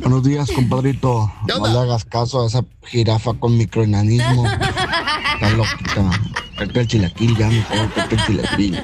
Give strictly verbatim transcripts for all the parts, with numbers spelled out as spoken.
Buenos días, compadrito. No le hagas caso a esa jirafa con microenanismo. Está loquita. Pepe el chilaquil, ya mejor, Pepe el chilaquil.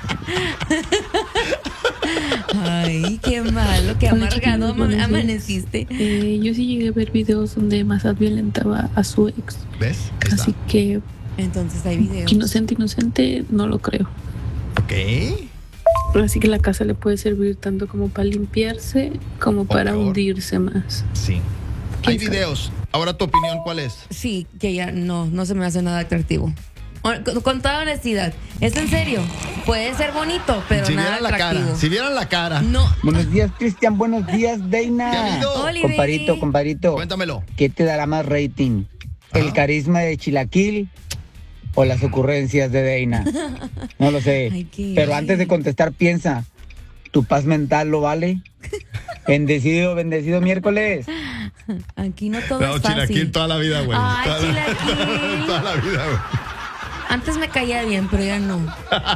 Ay, qué malo, qué amargado ama- amaneciste. Eh, yo sí llegué a ver videos donde Massad violentaba a su ex. ¿Ves? Ahí está. Así que Entonces hay videos. inocente, inocente, no lo creo. Ok. Así que la casa le puede servir tanto como para limpiarse como para peor. hundirse más. Sí. Hay ¿Quién sabe? videos. Ahora tu opinión, ¿cuál es? Sí, que ya no, no se me hace nada atractivo. Con, con toda honestidad, es en serio. Puede ser bonito, pero si nada vieran la atractivo. cara, si vieran la cara. No. Buenos días, Cristian. Buenos días, ¿Qué ha Deina. habido? Oli, Comparito, baby. comparito. Cuéntamelo. ¿Qué te dará más rating? ¿El Ajá. carisma de Chilaquil o las ocurrencias de Deina? No lo sé. Ay, qué- Pero antes de contestar, piensa. ¿Tu paz mental lo vale? Bendecido, bendecido miércoles. Aquí no todo No, es fácil. chilaquil toda la vida, güey. Ay, Toda la- chilaquil. Toda la vida, güey. Antes me caía bien, pero ya no.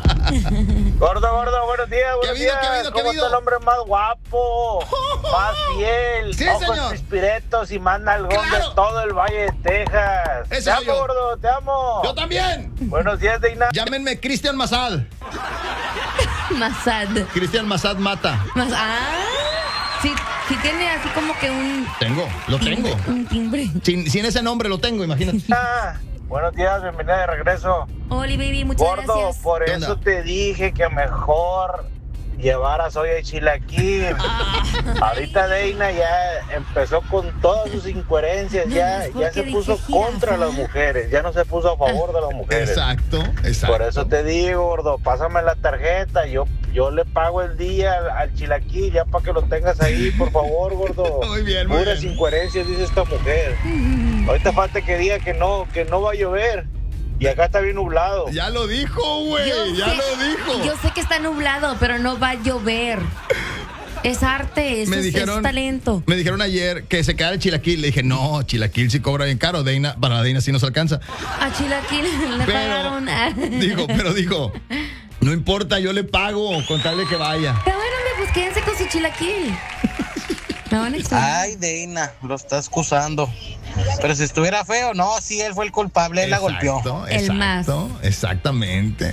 Gordo, gordo, buenos días, ¿Qué ha buenos habido, días. qué ha habido, qué ha ¿Cómo habido? está el hombre más guapo, más fiel, Sí, ojos señor. pispiretos y más nalgón Claro. de todo el Valle de Texas? Ese te soy amo, yo. gordo, te amo. Yo también. Buenos días, Deina. Llámenme Cristian Massad. Masad. Cristian Massad mata. Mas ah, sí, sí tiene así como que un Tengo, lo tengo. un timbre. Sin, sin ese nombre lo tengo, imagínate. Ah, buenos días, bienvenida de regreso. Oli, baby, muchas Gordo, gracias. por ¿Qué eso onda? te dije que mejor llevaras hoy a Chilaquil. Ah. Ahorita Deina ya empezó con todas sus incoherencias, No, ya, es ya porque se dije puso jirafa. contra las mujeres, ya no se puso a favor de las mujeres. Exacto, exacto. Por eso te digo, gordo, pásame la tarjeta, yo yo le pago el día al, al Chilaquil, ya para que lo tengas ahí, por favor, gordo. Muy bien, muy Puras bien. incoherencias, dice esta mujer. Ahorita falta que diga que no, que no va a llover. Y acá está bien nublado. Ya lo dijo, güey. Yo Ya sé- lo dijo. Yo sé que está nublado, pero no va a llover. Es arte, eso Me es, dijeron, es talento. me dijeron ayer que se quedara el chilaquil. Le dije, no, chilaquil sí cobra bien caro. Deina, para Deina sí nos alcanza. A Chilaquil le Pero, pagaron. dijo, pero dijo, no importa, yo le pago con tal de que vaya. Pero bueno, hombre, pues quédense con su chilaquil. Me van a extrañar. Ay, Deina, lo está excusando. Pero si estuviera feo, no, sí, él fue el culpable, él la golpeó. Exacto, El exacto, exactamente.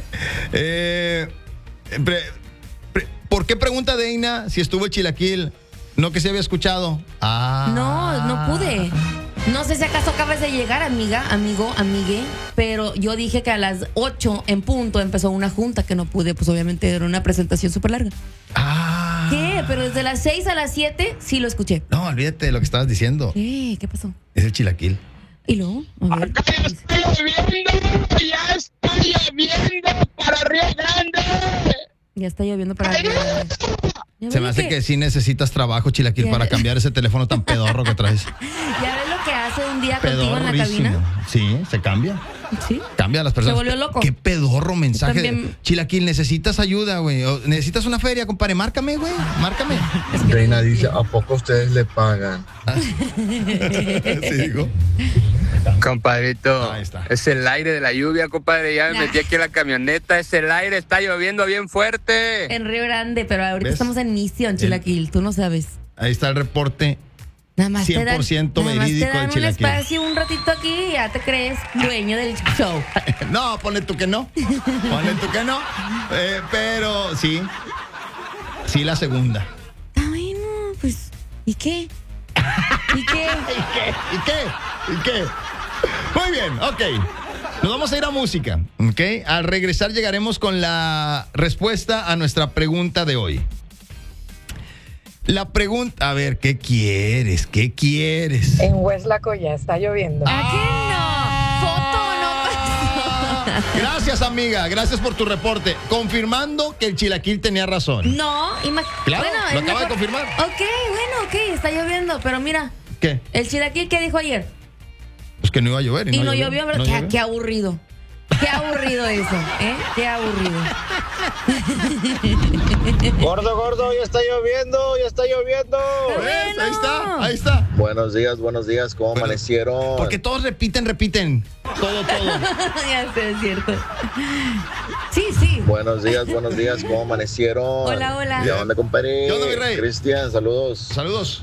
Eh, pre- pre- ¿Por qué pregunta Deina si estuvo el chilaquil? No que se había escuchado. Ah. No, no pude. No sé si acaso acabas de llegar, amiga, amigo, amigue, pero yo dije que a las ocho en punto empezó una junta que no pude, pues obviamente era una presentación súper larga. Ah. ¿Qué? Pero desde las seis a las siete sí lo escuché. No, olvídate de lo que estabas diciendo. ¿Qué? ¿Qué pasó? Es el chilaquil. ¿Y luego? A ver. ¡Ya está lloviendo! ¡Ya está lloviendo para Río Grande! Ya está lloviendo para arriba. Ya Se ves me hace que- que sí necesitas trabajo, chilaquil, Ya. para cambiar ese teléfono tan pedorro que traes. ¿Ya ves lo que hace un día contigo en la Pedorrísimo. cabina? Sí, se cambia. Sí. Cambia a las personas. Se volvió loco. Qué pedorro mensaje. También- Chilaquil, necesitas ayuda, güey. O necesitas una feria, compadre. Márcame, güey. Márcame. Reina dice, ¿a poco ustedes le pagan? Sí, digo. Compadrito, Ahí está. es el aire de la lluvia, compadre. Ya me Nah. metí aquí en la camioneta. Es el aire, está lloviendo bien fuerte. En Río Grande, pero ahorita ¿Ves? estamos en misión, Chilaquil. Tú no sabes. Ahí está el reporte. Nada más te dan, cien por ciento nada más te verídico dan el un Chilaquil. espacio un ratito aquí y ya te crees dueño del show. No, ponle tú que no. Ponle tú que no. Eh, pero sí. Sí, la segunda. Ah, bueno, pues, ¿y qué? ¿Y qué? ¿Y qué? ¿Y qué? ¿Y qué? Muy bien, ok. Nos vamos a ir a música, ¿ok? Al regresar llegaremos con la respuesta a nuestra pregunta de hoy. La pregunta, a ver, ¿qué quieres? ¿Qué quieres? En Hueslaco ya está lloviendo. ¿A qué no? ¿Foto no pasó? Gracias, amiga. Gracias por tu reporte. Confirmando que el chilaquil tenía razón. No, imagínate. Claro, bueno, lo es acaba de mejor- confirmar. Ok, bueno, ok, está lloviendo, pero mira, ¿Qué? el Chilaquil, ¿qué dijo ayer? Pues que no iba a llover. Y no llovió, pero no qué, llovió. qué aburrido. Qué aburrido eso, ¿eh? Qué aburrido. Gordo, gordo, ya está lloviendo, ya está lloviendo. ¿Ves? Bueno. Ahí está, ahí está. Buenos días, buenos días, ¿cómo Bueno, amanecieron? Porque todos repiten, repiten. Todo, todo. Ya sé, es cierto. Sí, sí. Buenos días, buenos días, ¿cómo amanecieron? Hola, hola. ¿Qué onda, compadre? ¿Qué onda, mi rey? Cristian, saludos. Saludos.